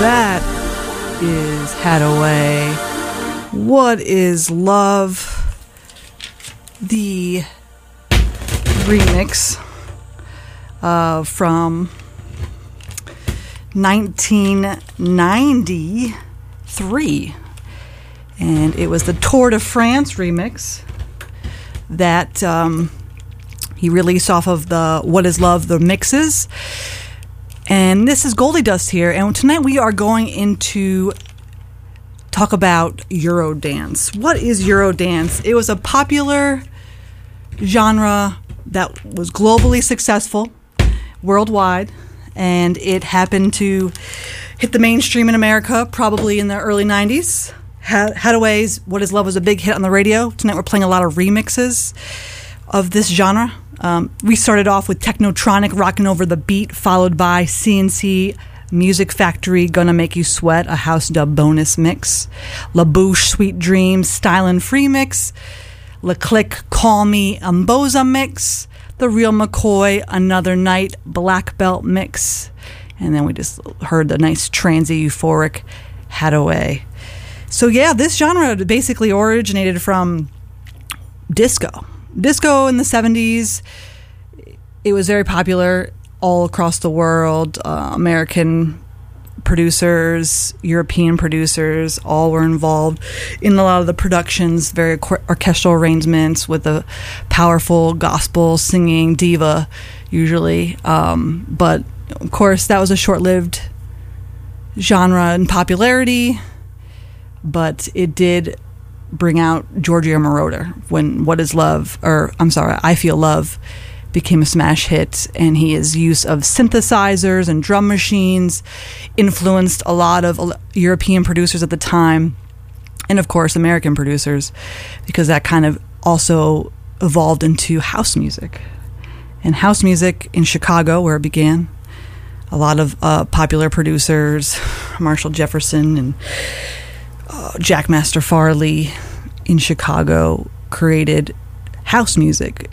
That is Hadaway. What is Love? The remix from 1993. And it was the Tour de France remix that he released off of the What is Love, the mixes. And this is Goldie Dust here, and tonight we are going into talk about Eurodance. What is Eurodance? It was a popular genre that was globally successful worldwide, and it happened to hit the mainstream in America probably in the early 90s. Hadaway's What is Love was a big hit on the radio. Tonight we're playing a lot of remixes of this genre. We started off with Technotronic, Rockin' Over the Beat, followed by CNC Music Factory, Gonna Make You Sweat, a house dub bonus mix. La Bouche, Sweet Dreams, Stylin' Free mix. La Click, Call Me, Amboza mix. The Real McCoy, Another Night, Black Belt mix. And then we just heard the nice transy, euphoric Hadaway. So yeah, this genre basically originated from disco. Disco in the 70s, it was very popular all across the world. American producers, European producers, all were involved in a lot of the productions, very orchestral arrangements with a powerful gospel singing diva, usually. But, of course, that was a short-lived genre in popularity, but it did bring out Giorgio Moroder when I Feel Love became a smash hit, and his use of synthesizers and drum machines influenced a lot of European producers at the time, and of course American producers, because that kind of also evolved into house music. And house music in Chicago, where it began, a lot of popular producers, Marshall Jefferson and Jack Master Farley in Chicago, created house music